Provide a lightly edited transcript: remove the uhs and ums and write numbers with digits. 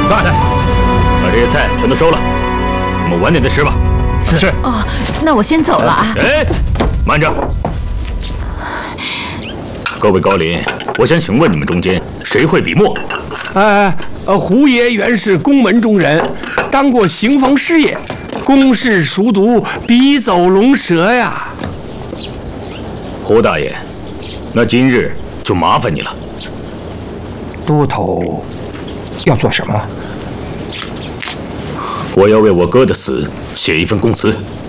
在，把这些菜全都收了，我们晚点再吃吧。 是。 哦，那我先走了啊。 哎，慢着！各位高邻，我想请问你们中间谁会笔墨？ 胡爷原是宫门中人，当过刑房师爷，公事熟读，笔走龙蛇呀。 胡大爷，那今日就麻烦你了。 都头要做什么？ 我要为我哥的死写一份供词。